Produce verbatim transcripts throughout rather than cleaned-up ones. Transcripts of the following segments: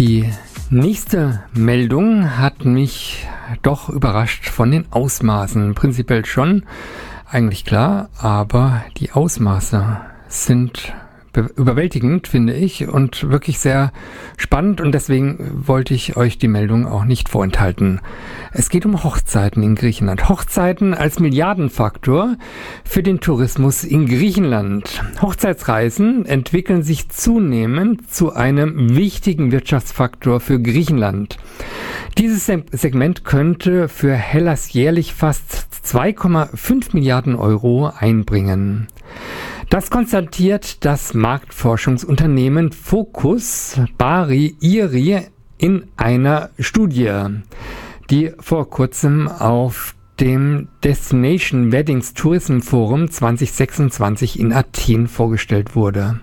Die nächste Meldung hat mich doch überrascht von den Ausmaßen. Prinzipiell schon, eigentlich klar, aber die Ausmaße sind be- überwältigend, finde ich, und wirklich sehr spannend, und deswegen wollte ich euch die Meldung auch nicht vorenthalten. Es geht um Hochzeiten in Griechenland. Hochzeiten als Milliardenfaktor für den Tourismus in Griechenland. Hochzeitsreisen entwickeln sich zunehmend zu einem wichtigen Wirtschaftsfaktor für Griechenland. Dieses Segment könnte für Hellas jährlich fast zwei Komma fünf Milliarden Euro einbringen. Das konstatiert das Marktforschungsunternehmen Focus Bari Iri in einer Studie, die vor kurzem auf dem Destination Weddings Tourism Forum zwanzig sechsundzwanzig in Athen vorgestellt wurde.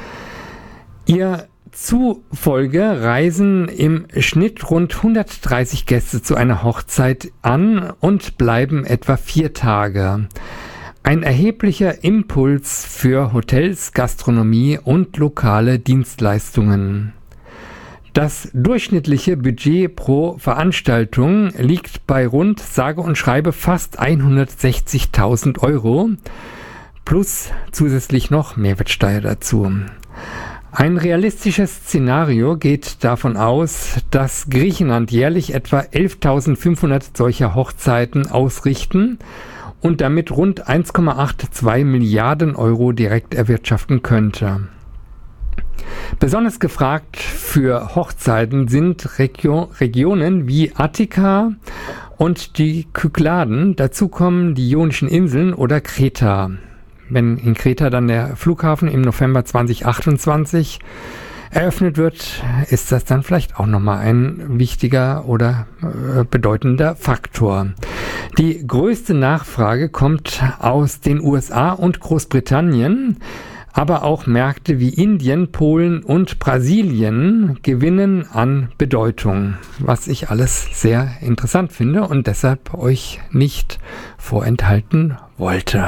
Ihr zufolge reisen im Schnitt rund hundertdreißig Gäste zu einer Hochzeit an und bleiben etwa vier Tage. Ein erheblicher Impuls für Hotels, Gastronomie und lokale Dienstleistungen. Das durchschnittliche Budget pro Veranstaltung liegt bei rund sage und schreibe fast hundertsechzigtausend Euro plus zusätzlich noch Mehrwertsteuer dazu. Ein realistisches Szenario geht davon aus, dass Griechenland jährlich etwa elftausendfünfhundert solcher Hochzeiten ausrichten und damit rund eins Komma zweiundachtzig Milliarden Euro direkt erwirtschaften könnte. Besonders gefragt für Hochzeiten sind Regio- Regionen wie Attika und die Kykladen. Dazu kommen die Ionischen Inseln oder Kreta. Wenn in Kreta dann der Flughafen im November zweitausendachtundzwanzig eröffnet wird, ist das dann vielleicht auch nochmal ein wichtiger oder äh, bedeutender Faktor. Die größte Nachfrage kommt aus den U S A und Großbritannien, aber auch Märkte wie Indien, Polen und Brasilien gewinnen an Bedeutung, was ich alles sehr interessant finde und deshalb euch nicht vorenthalten wollte.